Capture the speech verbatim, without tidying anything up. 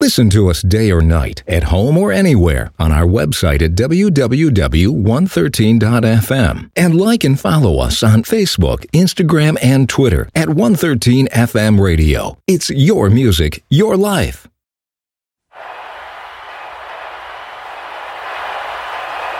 Listen to us day or night, at home or anywhere, on our website at w w w dot one thirteen dot f m. And like and follow us on Facebook, Instagram, and Twitter at one thirteen F M Radio. It's your music, your life.